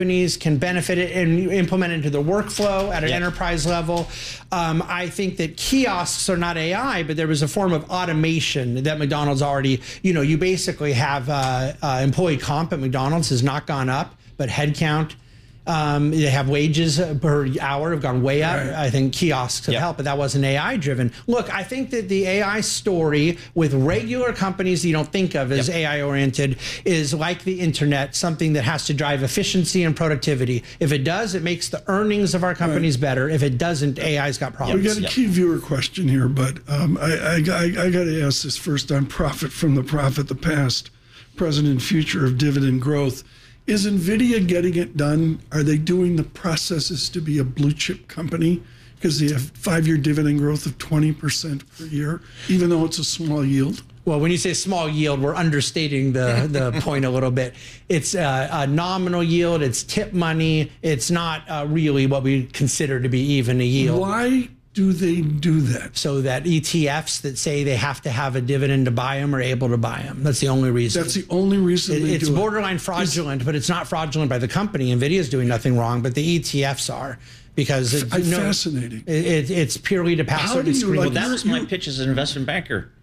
companies can benefit it and implement it into their workflow at an enterprise level. I think that kiosks are not AI, but there was a form of automation that McDonald's already, you basically have employee comp at McDonald's has not gone up, but headcount. They have wages per hour have gone way up. Right. I think kiosks have helped, but that wasn't AI driven. Look, I think that the AI story with regular companies that you don't think of as AI oriented is like the internet, something that has to drive efficiency and productivity. If it does, it makes the earnings of our companies better. If it doesn't, AI's got problems. We got a key viewer question here, but I got to ask this first on profit from the profit, the past, present, and future of dividend growth. Is NVIDIA getting it done? Are they doing the processes to be a blue chip company? Because they have 5-year dividend growth of 20% per year, even though it's a small yield? Well, when you say small yield, we're understating the point a little bit. It's a nominal yield. It's tip money. It's not really what we consider to be even a yield. Why do they do that? So that ETFs that say they have to have a dividend to buy them are able to buy them. That's the only reason. That's the only reason they do it. It's borderline fraudulent, but it's not fraudulent by the company. NVIDIA's doing nothing wrong, but the ETFs are. Because it's fascinating. It's purely to pass certain screen. Well, that was my pitch as an investment banker.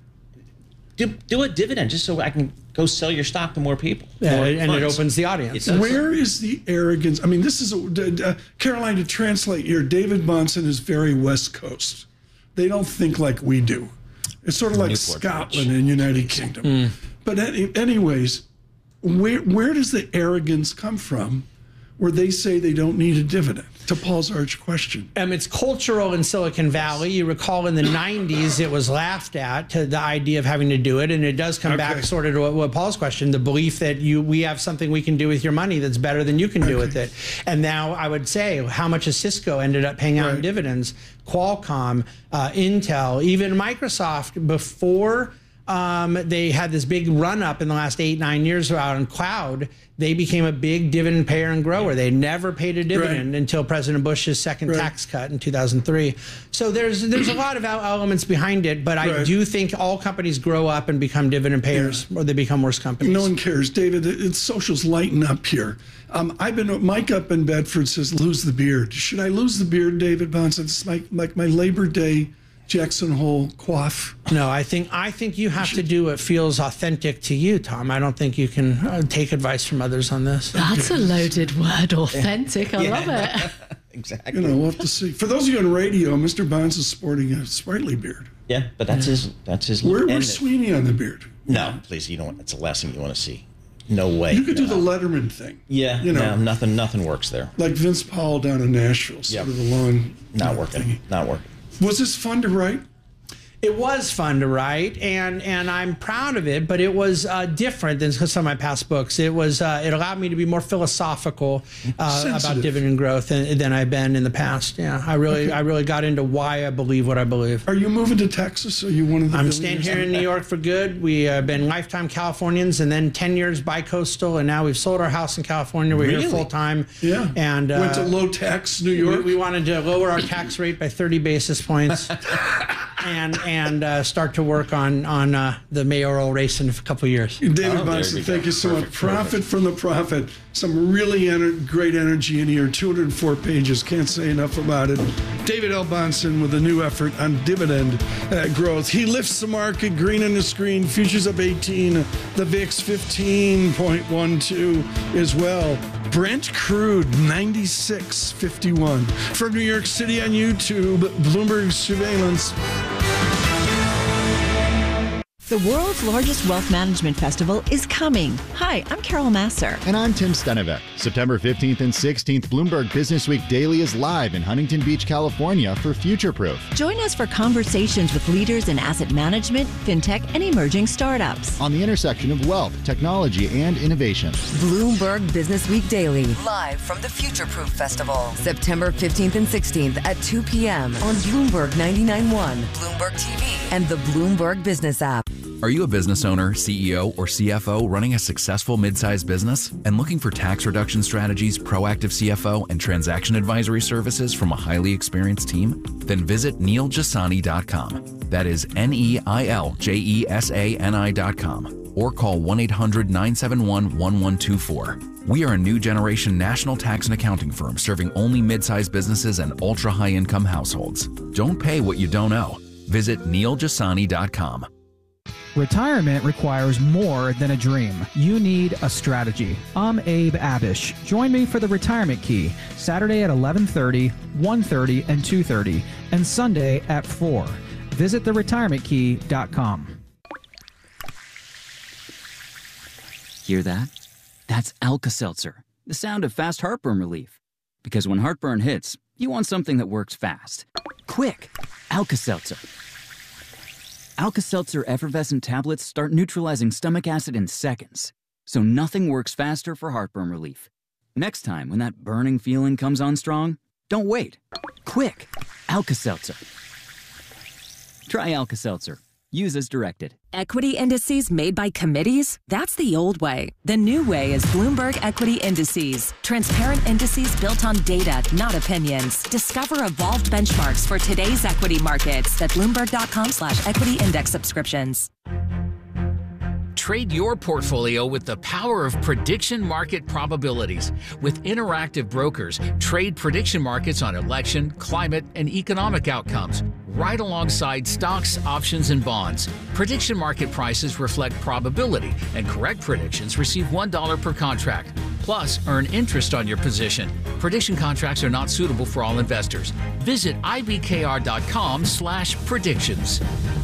Do a dividend just so I can go sell your stock to more people. And it opens the audience. Where is the arrogance? I mean, this is, Caroline, to translate here, David Bahnsen is very West Coast. They don't think like we do. It's sort of like Scotland and United Kingdom. But anyways, where does the arrogance come from where they say they don't need a dividend? To Paul's arch question. It's cultural in Silicon Valley. You recall in the 90s, it was laughed at, to the idea of having to do it. And it does come back sort of to what Paul's question, the belief that we have something we can do with your money that's better than you can do with it. And now I would say, how much has Cisco ended up paying out in dividends? Qualcomm, Intel, even Microsoft, before they had this big run up in the last 8-9 years out in cloud, they became a big dividend payer and grower. They never paid a dividend until President Bush's second tax cut in 2003. So there's a lot of elements behind it, but I do think all companies grow up and become dividend payers, or they become worse companies. No one cares, David. It's socials lighten up here. Mike up in Bedford says, lose the beard. Should I lose the beard, David Bahnsen? It's like my Labor Day Jackson Hole coif. No, I think you have to do what feels authentic to you, Tom. I don't think you can take advice from others on this. That's a loaded word, authentic. I love it. Exactly. We'll have to see. For those of you on radio, Mr. Bonds is sporting a sprightly beard. Yeah, but that's his. Where's Sweeney on the beard? No, please, you don't. That's the last thing you want to see. No way. You could do the Letterman thing. Yeah, no, nothing works there. Like Vince Powell down in Nashville. Sort of the long. Not working. Thingy. Not working. Was this fun to write? It was fun to write, and I'm proud of it, but it was different than some of my past books. It was it allowed me to be more philosophical about dividend growth than I've been in the past. Yeah, I really got into why I believe what I believe. Are you moving to Texas? Are you one of the I'm staying here in New York for good. We have been lifetime Californians, and then 10 years bi-coastal, and now we've sold our house in California. We're here full time. Yeah, and went to low tax New York. We wanted to lower our tax rate by 30 basis points. And start to work on the mayoral race in a couple of years. David Bahnsen, thank you so much. Profit from the profit. Some really great energy in here. 204 pages. Can't say enough about it. David L. Bahnsen with a new effort on dividend growth. He lifts the market. Green on the screen. Futures up 18. The VIX 15.12 as well. Brent crude 96.51. From New York City on YouTube, Bloomberg Surveillance. The world's largest wealth management festival is coming. Hi, I'm Carol Masser. And I'm Tim Stenevec. September 15th and 16th, Bloomberg Business Week Daily is live in Huntington Beach, California for Future Proof. Join us for conversations with leaders in asset management, fintech, and emerging startups. On the intersection of wealth, technology, and innovation. Bloomberg Business Week Daily, live from the Future Proof Festival. September 15th and 16th at 2 p.m. on Bloomberg 99.1, Bloomberg TV, and the Bloomberg Business app. Are you a business owner, CEO, or CFO running a successful mid-sized business and looking for tax reduction strategies, proactive CFO, and transaction advisory services from a highly experienced team? Then visit NeilJasani.com. That is NeilJesani.com. Or call 1-800-971-1124. We are a new generation national tax and accounting firm serving only mid-sized businesses and ultra-high income households. Don't pay what you don't owe. Visit neiljassani.com. Retirement requires more than a dream. You need a strategy. I'm Abe Abish. Join me for the Retirement Key, Saturday at 11:30, 1:30, and 2:30, and Sunday at 4. Visit theretirementkey.com. Hear that? That's Alka-Seltzer, the sound of fast heartburn relief. Because when heartburn hits, you want something that works fast. Quick! Alka-Seltzer. Alka-Seltzer effervescent tablets start neutralizing stomach acid in seconds, so nothing works faster for heartburn relief. Next time, when that burning feeling comes on strong, don't wait. Quick! Alka-Seltzer. Try Alka-Seltzer. Use as directed. Equity indices made by committees? That's the old way. The new way is Bloomberg Equity Indices. Transparent indices built on data, not opinions. Discover evolved benchmarks for today's equity markets at Bloomberg.com/equity index subscriptions. Trade your portfolio with the power of prediction market probabilities. With Interactive Brokers, trade prediction markets on election, climate, and economic outcomes, right alongside stocks, options, and bonds. Prediction market prices reflect probability, and correct predictions receive $1 per contract. Plus, earn interest on your position. Prediction contracts are not suitable for all investors. Visit ibkr.com/predictions.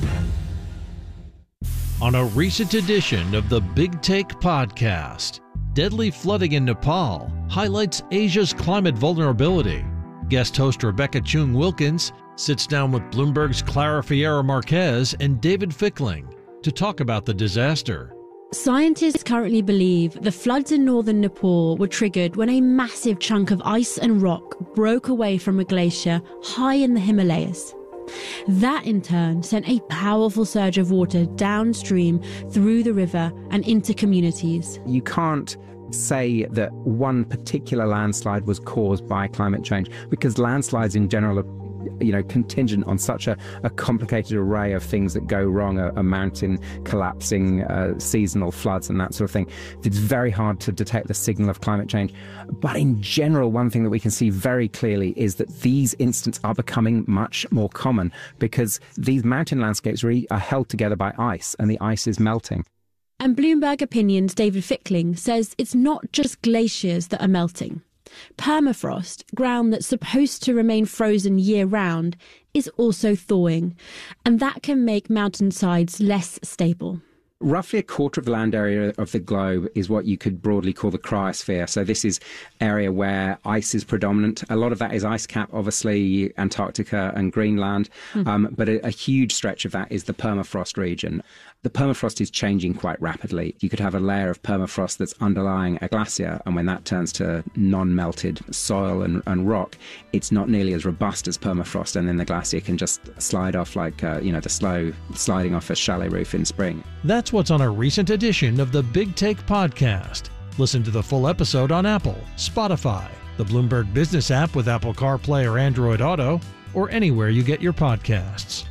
On a recent edition of the Big Take podcast, deadly flooding in Nepal highlights Asia's climate vulnerability. Guest host Rebecca Chung Wilkins sits down with Bloomberg's Clara Fiera Marquez and David Fickling to talk about the disaster. Scientists currently believe the floods in northern Nepal were triggered when a massive chunk of ice and rock broke away from a glacier high in the Himalayas. That in turn sent a powerful surge of water downstream through the river and into communities. You can't say that one particular landslide was caused by climate change, because landslides in general are contingent on such a complicated array of things that go wrong, a mountain collapsing, seasonal floods and that sort of thing. It's very hard to detect the signal of climate change. But in general, one thing that we can see very clearly is that these incidents are becoming much more common because these mountain landscapes really are held together by ice, and the ice is melting. And Bloomberg Opinion's David Fickling says it's not just glaciers that are melting. Permafrost, ground that's supposed to remain frozen year-round, is also thawing, and that can make mountainsides less stable. Roughly a quarter of the land area of the globe is what you could broadly call the cryosphere. So this is area where ice is predominant. A lot of that is ice cap, obviously, Antarctica and Greenland. But a huge stretch of that is the permafrost region. The permafrost is changing quite rapidly. You could have a layer of permafrost that's underlying a glacier, and when that turns to non-melted soil and rock, it's not nearly as robust as permafrost, and then the glacier can just slide off like, the slow sliding off a chalet roof in spring. That's what's on a recent edition of the Big Take podcast. Listen to the full episode on Apple, Spotify, the Bloomberg Business app with Apple CarPlay or Android Auto, or anywhere you get your podcasts.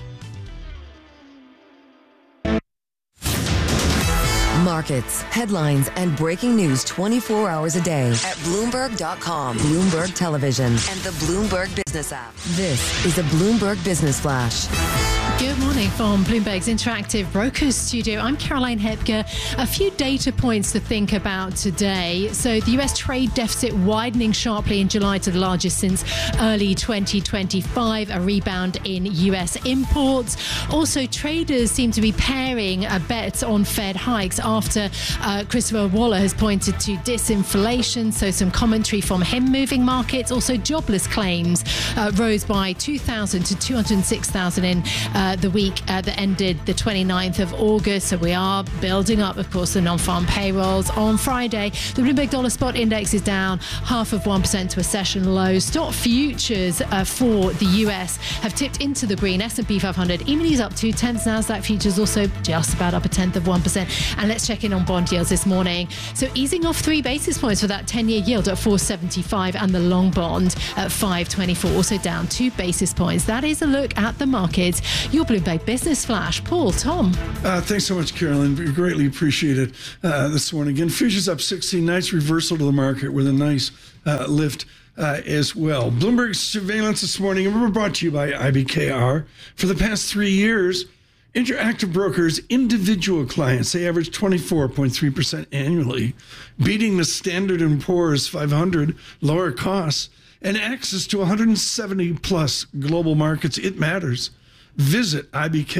Markets, headlines, and breaking news 24 hours a day at Bloomberg.com, Bloomberg Television, and the Bloomberg Business app. This is a Bloomberg Business Flash. Good morning from Bloomberg's Interactive Brokers studio. I'm Caroline Hepker. A few data points to think about today. So the US trade deficit widening sharply in July to the largest since early 2025, a rebound in US imports. Also, traders seem to be paring a bet on Fed hikes after Christopher Waller has pointed to disinflation. So some commentary from him moving markets. Also, jobless claims rose by 2,000 to 206,000 in the week that ended the 29th of August. So we are building up, of course, the non-farm payrolls. On Friday, the Bloomberg Dollar Spot Index is down 0.5% to a session low. Stock futures for the US have tipped into the green. S&P 500 E-minis up 0.2. Nasdaq futures also just about up 0.1%. And let's check in on bond yields this morning. So easing off 3 basis points for that 10-year yield at 4.75 and the long bond at 5.24, also down 2 basis points. That is a look at the markets. your Bloomberg Business Flash. Paul, Tom. Thanks so much, Carolyn. We greatly appreciate it this morning. Again, futures up 16. Nice reversal to the market with a nice lift as well. Bloomberg surveillance this morning, and we're brought to you by IBKR. For the past 3 years, Interactive Brokers' individual clients, they average 24.3% annually, beating the Standard & Poor's 500, lower costs, and access to 170-plus global markets. It matters. Visit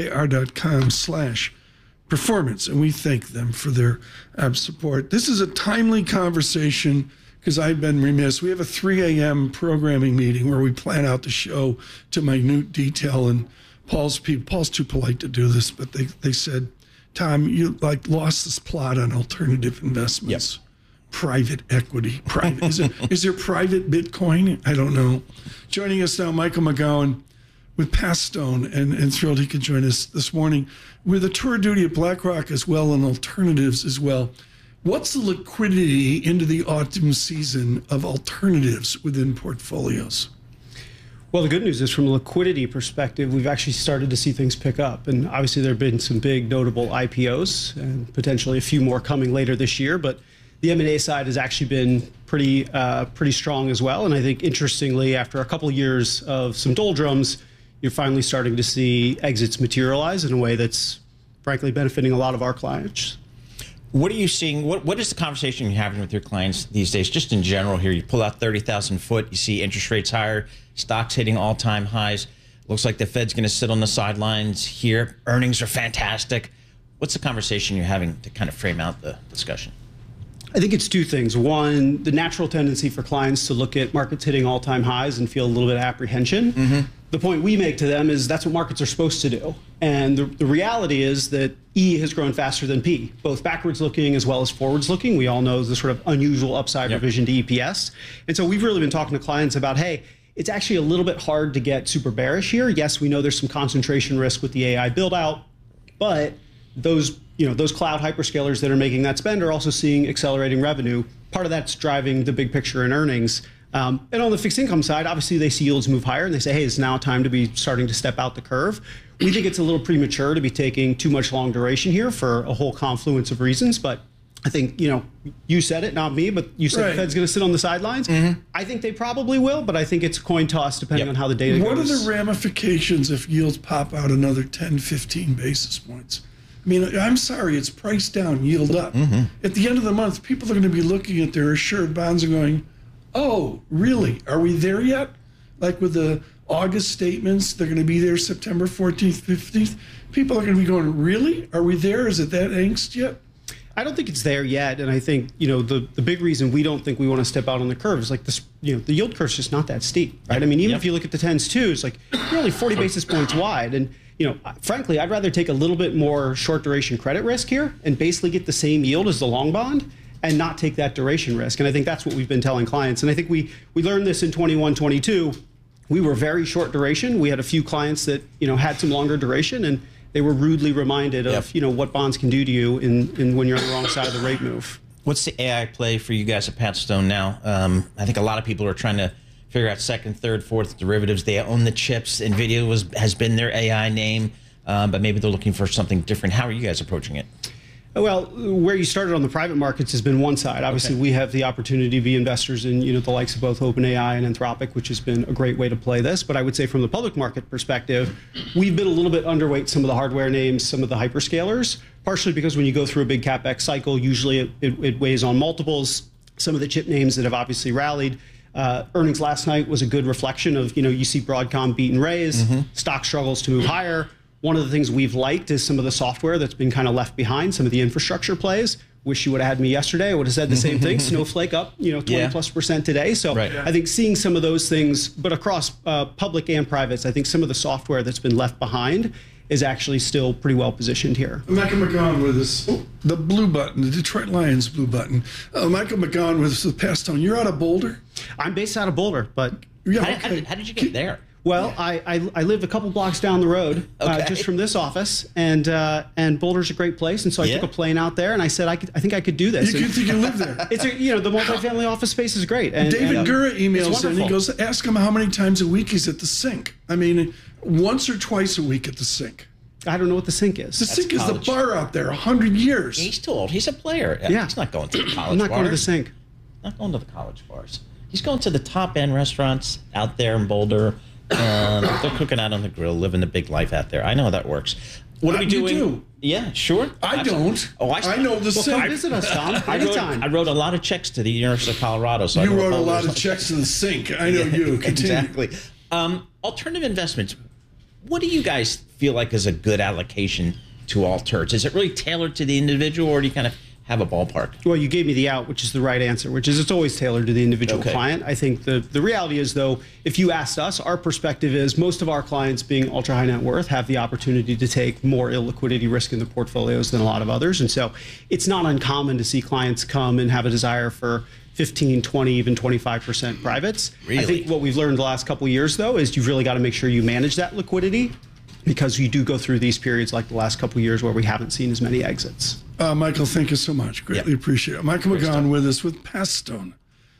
ibkr.com/performance, and we thank them for their support. This is a timely conversation because I've been remiss. We have a 3 a.m. programming meeting where we plan out the show to minute detail, and Paul's too polite to do this, but they said, Tom, you lost this plot on alternative investments. Yep. Private equity. Is there private Bitcoin? I don't know. Joining us now, Michael McGowan with Pastone, and thrilled he could join us this morning with a tour of duty at BlackRock as well and alternatives as well. What's the liquidity into the autumn season of alternatives within portfolios? Well, the good news is from a liquidity perspective, we've actually started to see things pick up. And obviously there have been some big notable IPOs and potentially a few more coming later this year. But the M&A side has actually been pretty strong as well. And I think interestingly, after a couple of years of some doldrums, you're finally starting to see exits materialize in a way that's frankly benefiting a lot of our clients. What are you seeing? What is the conversation you're having with your clients these days, just in general here? You pull out 30,000 foot, you see interest rates higher, stocks hitting all-time highs. Looks like the Fed's going to sit on the sidelines here. Earnings are fantastic. What's the conversation you're having to kind of frame out the discussion? I think it's two things. One, the natural tendency for clients to look at markets hitting all-time highs and feel a little bit of apprehension. Mm-hmm. The point we make to them is that's what markets are supposed to do. And the reality is that E has grown faster than P, both backwards looking as well as forwards looking. We all know the sort of unusual upside revision to EPS. And so we've really been talking to clients about, hey, it's actually a little bit hard to get super bearish here. Yes, we know there's some concentration risk with the AI build out, but those cloud hyperscalers that are making that spend are also seeing accelerating revenue. Part of that's driving the big picture in earnings. And on the fixed income side, obviously they see yields move higher and they say, hey, it's now time to be starting to step out the curve. We think it's a little premature to be taking too much long duration here for a whole confluence of reasons. But I think, you said it, not me, but you said the Fed's going to sit on the sidelines. Mm-hmm. I think they probably will, but I think it's a coin toss depending on how the data goes. What are the ramifications if yields pop out another 10, 15 basis points? I mean, I'm sorry, it's price down, yield up. Mm-hmm. At the end of the month, people are going to be looking at their assured bonds and going, oh, really? Are we there yet? Like with the August statements, they're going to be there September 14th, 15th. People are going to be going, really? Are we there? Is it that angst yet? I don't think it's there yet. And I think, the big reason we don't think we want to step out on the curve is like this, the yield curve's just not that steep, right? I mean, even if you look at the 10s too, it's like you're only 40 basis points wide. And, frankly, I'd rather take a little bit more short duration credit risk here and basically get the same yield as the long bond and not take that duration risk. And I think that's what we've been telling clients. And I think we learned this in 21, 22. We were very short duration. We had a few clients that, had some longer duration, and they were rudely reminded of, what bonds can do to you in when you're on the wrong side of the rate move. What's the AI play for you guys at Patstone now? I think a lot of people are trying to figure out second, third, fourth derivatives. They own the chips. NVIDIA has been their AI name, but maybe they're looking for something different. How are you guys approaching it? Well, where you started on the private markets has been one side. Obviously, we have the opportunity to be investors in the likes of both OpenAI and Anthropic, which has been a great way to play this. But I would say from the public market perspective, we've been a little bit underweight some of the hardware names, some of the hyperscalers, partially because when you go through a big CapEx cycle, usually it weighs on multiples. Some of the chip names that have obviously rallied. Earnings last night was a good reflection of, you see Broadcom beat and raise, stock struggles to move higher. One of the things we've liked is some of the software that's been kind of left behind, some of the infrastructure plays. Wish you would have had me yesterday. I would have said the same thing. Snowflake up, 20+% today. So I think seeing some of those things, but across public and privates, I think some of the software that's been left behind is actually still pretty well positioned here. Michael McGowan with us, the blue button, the Detroit Lions blue button. Michael McGowan with us with Pastone. You're out of Boulder? I'm based out of Boulder, but how did you get there? Well, I live a couple blocks down the road, just from this office, and Boulder's a great place, and so I took a plane out there, and I said I think I could do this. You can live there. It's the multifamily office space is great. And David Gura emails in. He goes, ask him how many times a week he's at the sink. I mean, once or twice a week at the sink. I don't know what the sink is. The sink is the bar out there, 100 years. He's too old. He's a player. Yeah. He's not going to the college bars. I'm not going to the sink. Not going to the college bars. He's going to the top-end restaurants out there in Boulder. They're cooking out on the grill, living the big life out there. I know how that works. What are we doing? You do. Yeah, sure. I don't. Oh, I know the sink. Come visit us, Tom. I wrote a lot of checks to the University of Colorado. So you wrote a lot of checks to the sink. I know you. Continue. Exactly. Alternative investments. What do you guys feel like is a good allocation to alters? Is it really tailored to the individual, or do you kind of have a ballpark? Well, you gave me the out, which is the right answer, which is it's always tailored to the individual client. I think the reality is, though, if you asked us, our perspective is most of our clients, being ultra high net worth, have the opportunity to take more illiquidity risk in the portfolios than a lot of others. And so it's not uncommon to see clients come and have a desire for 15, 20, even 25% privates. Really? I think what we've learned the last couple of years, though, is you've really got to make sure you manage that liquidity, because you do go through these periods like the last couple of years where we haven't seen as many exits. Michael, thank you so much. Greatly appreciate it. Michael McGowan with us with Pastone.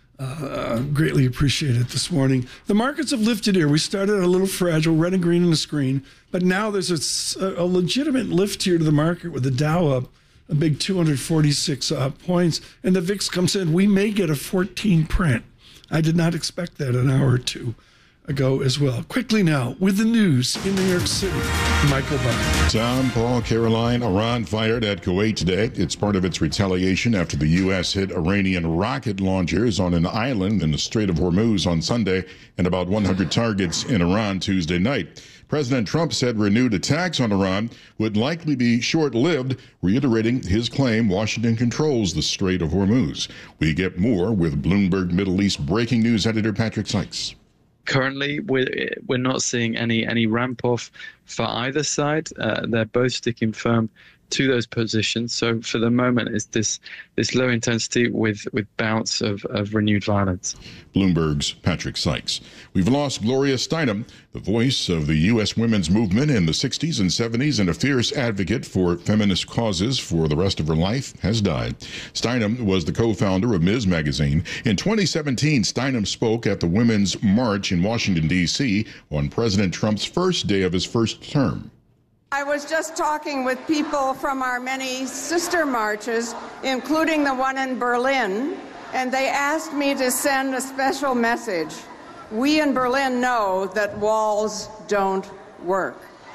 Greatly appreciate it this morning. The markets have lifted here. We started a little fragile, red and green on the screen, but now there's a legitimate lift here to the market with the Dow up a big 246 points, and the VIX comes in. We may get a 14 print. I did not expect that an hour or two ago as well. Quickly now, with the news in New York City, Michael Barr. Tom, Paul, Caroline, Iran fired at Kuwait today. It's part of its retaliation after the U.S. hit Iranian rocket launchers on an island in the Strait of Hormuz on Sunday and about 100 targets in Iran Tuesday night. President Trump said renewed attacks on Iran would likely be short-lived, reiterating his claim Washington controls the Strait of Hormuz. We get more with Bloomberg Middle East breaking news editor Patrick Sykes. Currently, we're not seeing any ramp off for either side. They're both sticking firm to those positions. So for the moment, it's this low intensity with bouts of renewed violence. Bloomberg's Patrick Sykes. We've lost Gloria Steinem, the voice of the U.S. women's movement in the 60s and 70s and a fierce advocate for feminist causes for the rest of her life, has died. Steinem was the co-founder of Ms. Magazine. In 2017, Steinem spoke at the Women's March in Washington, D.C. on President Trump's first day of his first term. I was just talking with people from our many sister marches, including the one in Berlin, and they asked me to send a special message. We in Berlin know that walls don't work.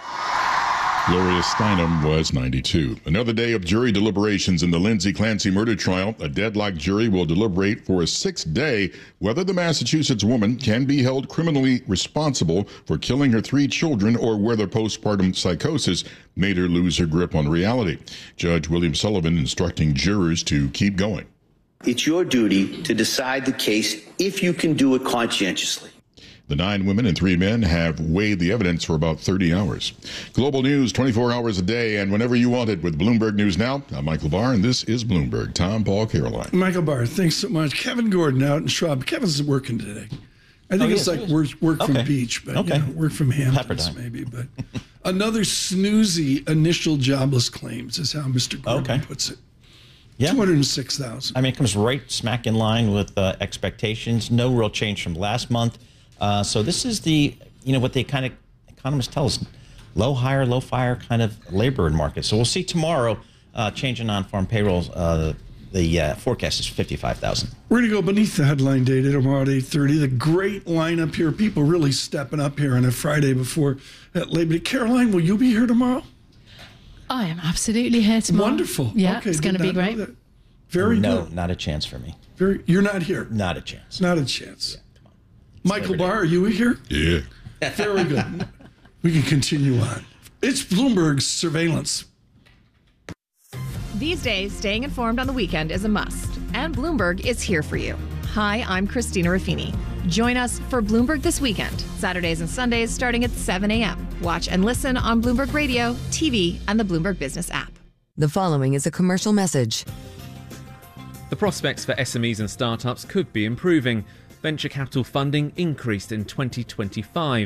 Gloria Steinem was 92. Another day of jury deliberations in the Lindsay Clancy murder trial. A deadlocked jury will deliberate for a sixth day whether the Massachusetts woman can be held criminally responsible for killing her 3 children or whether postpartum psychosis made her lose her grip on reality. Judge William Sullivan instructing jurors to keep going. It's your duty to decide the case if you can do it conscientiously. The 9 women and 3 men have weighed the evidence for about 30 hours. Global news 24 hours a day and whenever you want it with Bloomberg News Now. I'm Michael Barr, and this is Bloomberg. Tom, Paul, Caroline. Michael Barr, thanks so much. Kevin Gordon out in Schwab. Kevin's working today. I think it's like work from beach, but work from Hamptons maybe. But another snoozy initial jobless claims is how Mr. Gordon puts it. Yeah. 206,000. I mean, it comes right smack in line with expectations. No real change from last month. So this is what they kind of economists tell us, low hire, low fire kind of labor market. So we'll see tomorrow change in non-farm payrolls. The forecast is 55,000. We're going to go beneath the headline data tomorrow at 8:30. The great lineup here. People really stepping up here on a Friday before Labor Day. Caroline, will you be here tomorrow? I am absolutely here tomorrow. Wonderful. Yeah, okay, it's going to be great. Very good. No, not a chance for me. You're not here? Not a chance. Not a chance. Yeah, Michael Barr, are you here? Yeah. Very good. We can continue on. It's Bloomberg's surveillance. These days, staying informed on the weekend is a must, and Bloomberg is here for you. Hi, I'm Christina Ruffini. Join us for Bloomberg This Weekend, Saturdays and Sundays starting at 7 a.m. Watch and listen on Bloomberg Radio, TV, and the Bloomberg Business app. The following is a commercial message. The prospects for SMEs and startups could be improving. Venture capital funding increased in 2025.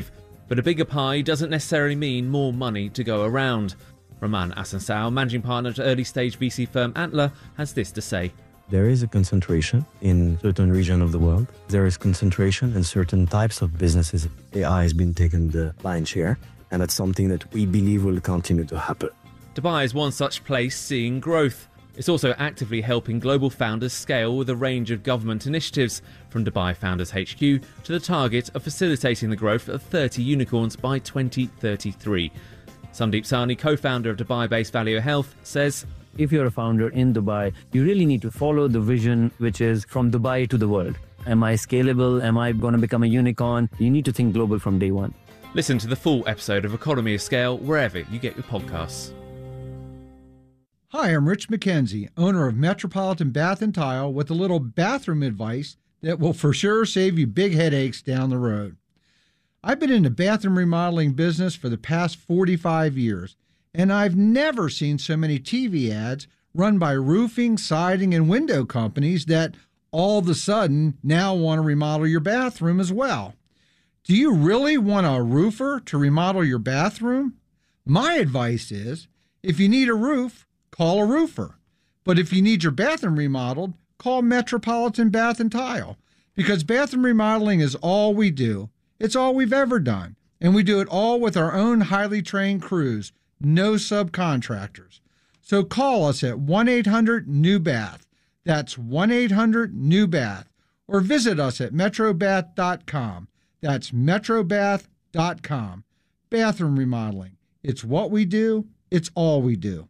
But a bigger pie doesn't necessarily mean more money to go around. Roman Asansao, managing partner at early-stage VC firm Antler, has this to say. There is a concentration in certain regions of the world. There is concentration in certain types of businesses. AI has been taking the lion's share, and that's something that we believe will continue to happen. Dubai is one such place seeing growth. It's also actively helping global founders scale with a range of government initiatives, from Dubai Founders HQ to the target of facilitating the growth of 30 unicorns by 2033. Sandeep Sahni, co-founder of Dubai-based Value Health, says, if you're a founder in Dubai, you really need to follow the vision, which is from Dubai to the world. Am I scalable? Am I going to become a unicorn? You need to think global from day one. Listen to the full episode of Economy of Scale wherever you get your podcasts. Hi, I'm Rich McKenzie, owner of Metropolitan Bath & Tile, with a little bathroom advice that will for sure save you big headaches down the road. I've been in the bathroom remodeling business for the past 45 years, and I've never seen so many TV ads run by roofing, siding, and window companies that all of a sudden now want to remodel your bathroom as well. Do you really want a roofer to remodel your bathroom? My advice is, if you need a roof, call a roofer. But if you need your bathroom remodeled, call Metropolitan Bath & Tile, because bathroom remodeling is all we do. It's all we've ever done, and we do it all with our own highly trained crews, no subcontractors. So call us at 1-800-NEW-BATH. That's 1-800-NEW-BATH. Or visit us at metrobath.com. That's metrobath.com. Bathroom remodeling. It's what we do. It's all we do.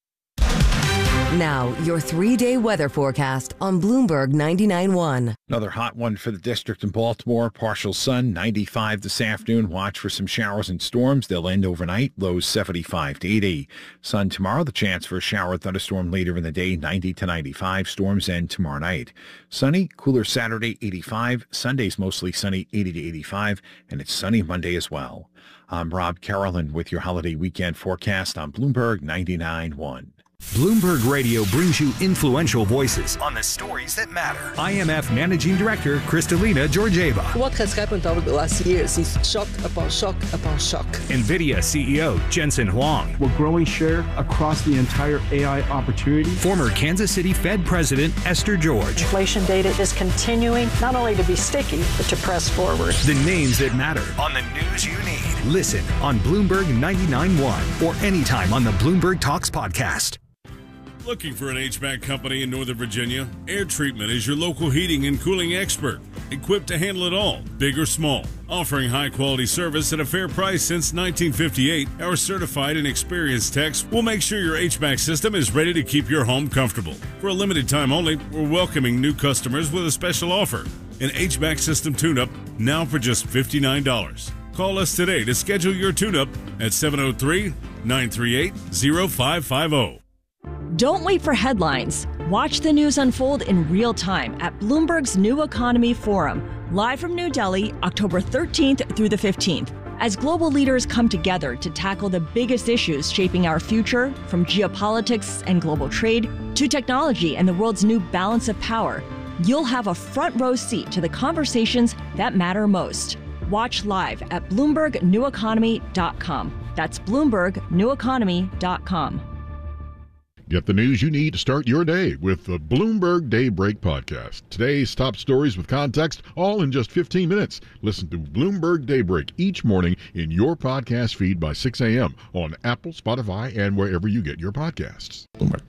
Now, your 3-day weather forecast on Bloomberg 99.1. Another hot one for the district in Baltimore. Partial sun, 95 this afternoon. Watch for some showers and storms. They'll end overnight. Lows 75 to 80. Sun tomorrow. The chance for a shower or thunderstorm later in the day, 90 to 95. Storms end tomorrow night. Sunny, cooler Saturday, 85. Sunday's mostly sunny, 80 to 85. And it's sunny Monday as well. I'm Rob Carolyn with your holiday weekend forecast on Bloomberg 99.1. Bloomberg Radio brings you influential voices on the stories that matter. IMF Managing Director Kristalina Georgieva. What has happened over the last years is shock upon shock upon shock. NVIDIA CEO Jensen Huang. We're growing share across the entire AI opportunity. Former Kansas City Fed President Esther George. Inflation data is continuing not only to be sticky, but to press forward. The names that matter on the news you need. Listen on Bloomberg 99.1 or anytime on the Bloomberg Talks podcast. Looking for an HVAC company in Northern Virginia? Air Treatment is your local heating and cooling expert, equipped to handle it all, big or small. Offering high-quality service at a fair price since 1958, our certified and experienced techs will make sure your HVAC system is ready to keep your home comfortable. For a limited time only, we're welcoming new customers with a special offer. An HVAC system tune-up now for just $59. Call us today to schedule your tune-up at 703-938-0550. Don't wait for headlines. Watch the news unfold in real time at Bloomberg's New Economy Forum, live from New Delhi, October 13th through the 15th. As global leaders come together to tackle the biggest issues shaping our future, from geopolitics and global trade to technology and the world's new balance of power, you'll have a front row seat to the conversations that matter most. Watch live at BloombergNewEconomy.com. That's BloombergNewEconomy.com. Get the news you need to start your day with the Bloomberg Daybreak podcast. Today's top stories with context, all in just 15 minutes. Listen to Bloomberg Daybreak each morning in your podcast feed by 6 a.m. on Apple, Spotify, and wherever you get your podcasts. Bloomberg.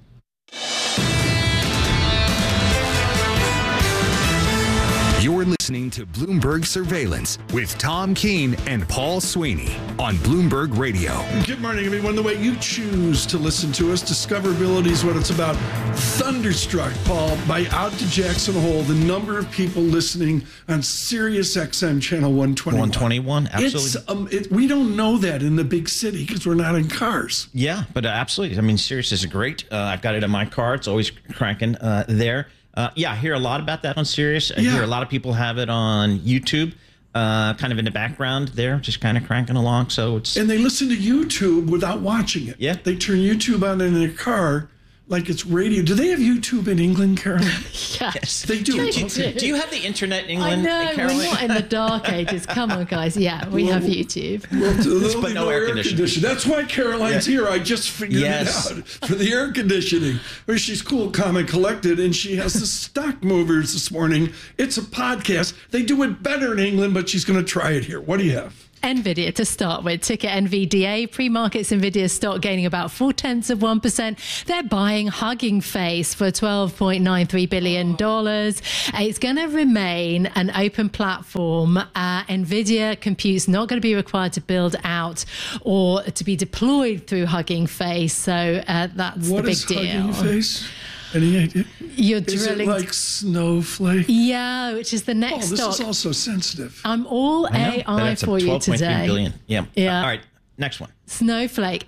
You're listening to Bloomberg Surveillance with Tom Keene and Paul Sweeney on Bloomberg Radio. Good morning, everyone. The way you choose to listen to us, discoverability is what it's about. Thunderstruck, Paul, by Out to Jackson Hole, the number of people listening on Sirius XM channel 121. 121, absolutely. We don't know that in the big city because we're not in cars. Yeah, but absolutely. I mean, Sirius is great. I've got it in my car. It's always cranking there. I hear a lot about that on Sirius. I hear a lot of people have it on YouTube, kind of in the background there, just kind of cranking along. So it's and they listen to YouTube without watching it. Yeah, they turn YouTube on in their car like it's radio. Do they have YouTube in England, Caroline? Yes. They do. Do you have the internet in England, I know, Caroline? we're not in the dark ages. Come on, guys. Yeah, we have YouTube. Well, but no air conditioning. That's why Caroline's here. I just figured it out for the air conditioning. Where she's cool, calm, and collected, and she has the stock movers this morning. It's a podcast. They do it better in England, but she's going to try it here. What do you have? NVIDIA to start with. Ticker NVDA. Pre-markets NVIDIA stock gaining about 0.4%. They're buying Hugging Face for $12.93 billion. It's going to remain an open platform. NVIDIA Compute's not going to be required to build out or to be deployed through Hugging Face. So that's the big deal. What is Hugging Face? Any idea? You're Is drilling. it like Snowflake? Yeah, which is the next this stock. is also sensitive. I'm all AI for you today. $12.3 billion. Yeah. Yeah. All right. Next one. Snowflake,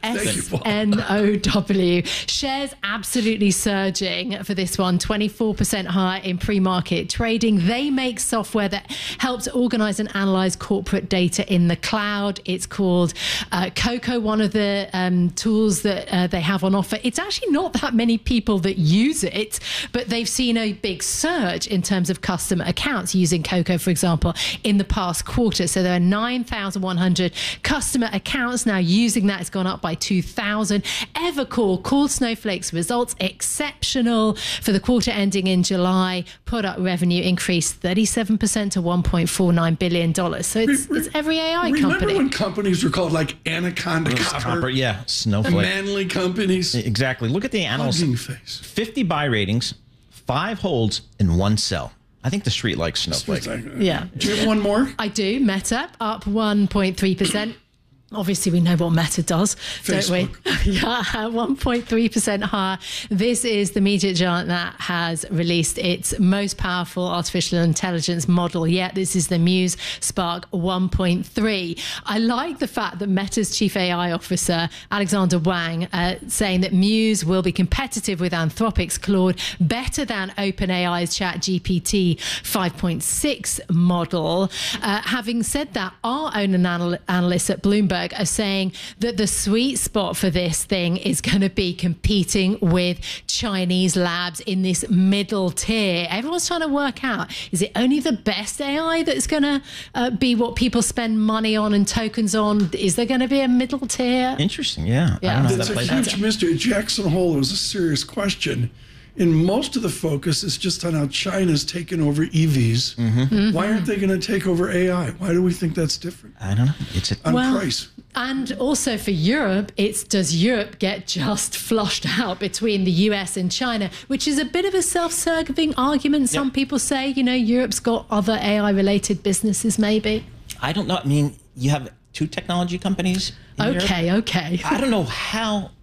SNOW. Shares absolutely surging for this one, 24% higher in pre-market trading. They make software that helps organize and analyze corporate data in the cloud. It's called Coco, one of the tools that they have on offer. It's actually not that many people that use it, but they've seen a big surge in terms of customer accounts using Coco, for example, in the past quarter. So there are 9,100 customer accounts now using that. It's gone up by 2,000. Evercore called Snowflake's results exceptional for the quarter ending in July. Product revenue increased 37% to $1.49 billion. So it's every AI company. Remember when companies were called like Anaconda Copper? Yeah, Snowflake. Manly companies. Exactly. Look at the analysts. Hugging Face. 50 buy ratings, 5 holds, and 1 sell. I think the street likes Snowflake. Yeah. Do you have one more? I do. Meta up 1.3%. Obviously, we know what Meta does, Facebook. don't we? Yeah, 1.3% higher. This is the media giant that has released its most powerful artificial intelligence model yet. This is the Muse Spark 1.3. I like the fact that Meta's chief AI officer, Alexander Wang, saying that Muse will be competitive with Anthropic's Claude, better than OpenAI's ChatGPT 5.6 model. Having said that, our own analysts at Bloomberg are saying that the sweet spot for this thing is going to be competing with Chinese labs in this middle tier. Everyone's trying to work out, is it only the best AI that's going to be what people spend money on and tokens on? Is there going to be a middle tier? Interesting, yeah. Yeah. I don't know how It's that a plays huge out. mystery. Jackson Hole was a serious question. And most of the focus is just on how China's taken over EVs. Mm-hmm. Why aren't they going to take over AI? Why do we think that's different? I don't know. It's on price. And also for Europe, it's does Europe get just flushed out between the US and China, which is a bit of a self-serving argument. Some people say, Europe's got other AI-related businesses maybe. I don't know. I mean, you have 2 technology companies in Europe. Okay. I don't know how,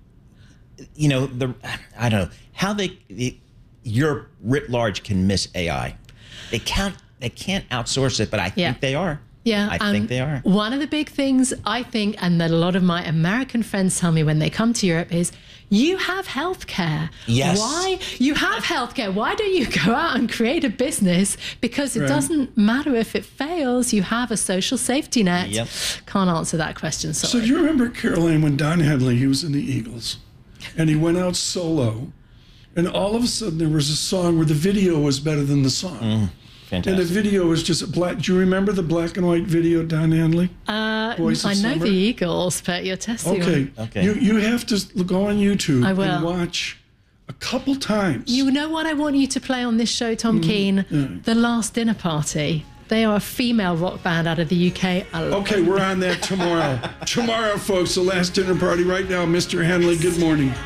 I don't know how Europe writ large can miss AI. They can't outsource it, but I think they are. Yeah, I think they are. One of the big things I think, and that a lot of my American friends tell me when they come to Europe is, you have healthcare. Yes. Why? You have healthcare. Why don't you go out and create a business? Because it doesn't matter if it fails. You have a social safety net. Yep. Can't answer that question. Sorry. So you remember, Caroline, when Don Henley, he was in the Eagles, and he went out solo, and all of a sudden there was a song where the video was better than the song. Fantastic. And the video was just black. Do you remember the black and white video, Don Henley? Voice of I know Summer? the Eagles, but you're testing me. Okay. You have to go on YouTube I will. and watch a couple times. You know what I want you to play on this show, Tom Keane? The Last Dinner Party. They are a female rock band out of the UK. Okay, we're on that tomorrow. Tomorrow, folks, the Last Dinner Party right now. Mr. Henley, good morning.